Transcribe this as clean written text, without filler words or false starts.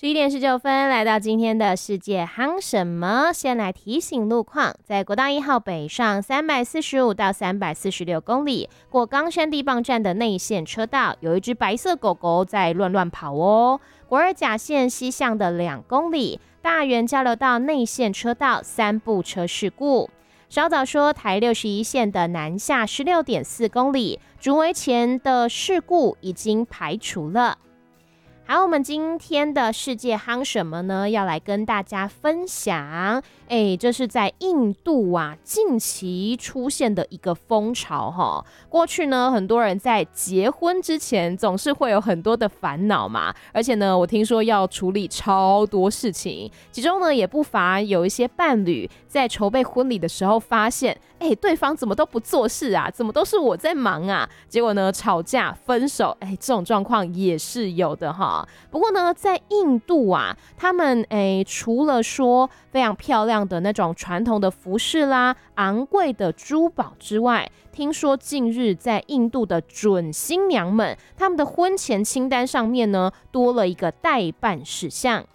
11:19，来到今天的世界夯什么？先来提醒路况，在国道1号北上345到346公里，过冈山地磅站的内线车道，有一只白色狗狗在乱跑哦。国二甲线西向的2公里，大园交流道内线车道3部车事故。稍早说，台61线的南下16.4公里，竹围前的事故已经排除了。好，我们今天的世界夯什么呢？要来跟大家分享，这是在印度啊近期出现的一个风潮哈。过去呢，很多人在结婚之前总是会有很多的烦恼嘛，而且呢，我听说要处理超多事情，其中呢也不乏有一些伴侣在筹备婚礼的时候发现，对方怎么都不做事啊，怎么都是我在忙啊，结果呢吵架分手，这种状况也是有的哈。不过呢，在印度啊，他们除了说非常漂亮的那种传统的服饰啦、昂贵的珠宝之外，听说近日在印度的准新娘们，他们的婚前清单上面呢，多了一个待办事项。